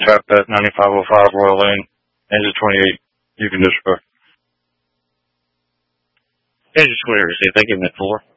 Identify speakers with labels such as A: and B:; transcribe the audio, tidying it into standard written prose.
A: Trap at 9505 Royal Lane, engine 28. You can disregard.
B: Engine 28 received. Thank you, Net 4.